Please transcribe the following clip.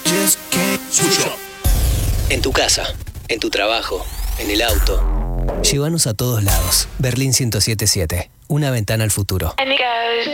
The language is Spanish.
En tu casa, en tu trabajo, en el auto. Llévanos a todos lados. Berlín 107.7. Una ventana al futuro.